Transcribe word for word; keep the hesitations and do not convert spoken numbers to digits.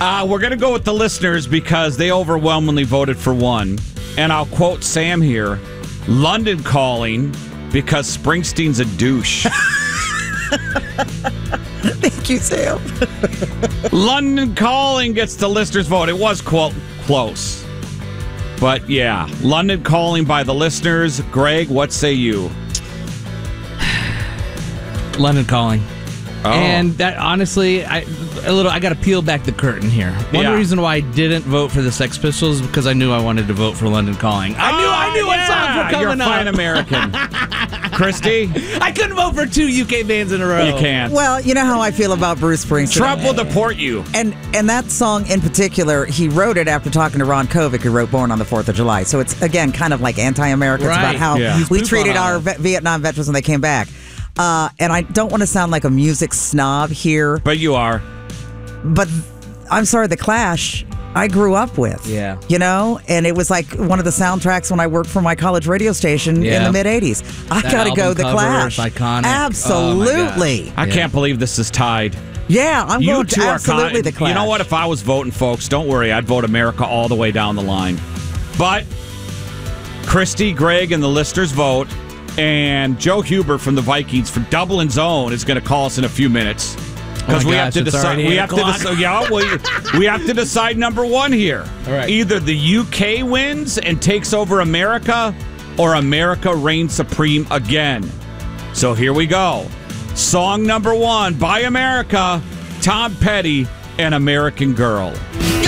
Uh, we're going to go with the listeners because they overwhelmingly voted for one. And I'll quote Sam here. London Calling because Springsteen's a douche. Thank you, Sam. London Calling gets the listeners' vote. It was quote, close. But yeah, London Calling by the listeners. Greg, what say you? London Calling. Oh. And that, honestly, I a little. I got to peel back the curtain here. One Yeah. reason why I didn't vote for the Sex Pistols is because I knew I wanted to vote for London Calling. I knew, I knew Oh, what yeah, songs were You're coming a fine up. American. Christy, I couldn't vote for two U K bands in a row. you can't. Well, you know how I feel about Bruce Springsteen. Trump will deport you. And and that song in particular, he wrote it after talking to Ron Kovic, who wrote Born on the fourth of July. So it's, again, kind of like anti-American. It's Right. about how Yeah. we Poop treated on our all. ve- Vietnam veterans when they came back. Uh, and I don't want to sound like a music snob here, But you are. but I'm sorry, The Clash, I grew up with. Yeah. You know? And it was like one of the soundtracks when I worked for my college radio station in Yeah. the mid-eighties. I That got to go album The cover Clash. is iconic. Absolutely. I Yeah. can't believe this is tied. Yeah, I'm You going two to are absolutely con- The Clash. You know what? If I was voting, folks, don't worry. I'd vote America all the way down the line. But Christy, Greg, and the listeners vote. And Joe Huber from the Vikings for Dublin's Own is going to call us in a few minutes. Because Oh my we have gosh, to it's decide. already We eight have to o'clock. decide. Yeah, we, we have to decide number one here. All right. Either the U K wins and takes over America, or America reigns supreme again. So here we go. Song number one by America, Tom Petty and American Girl.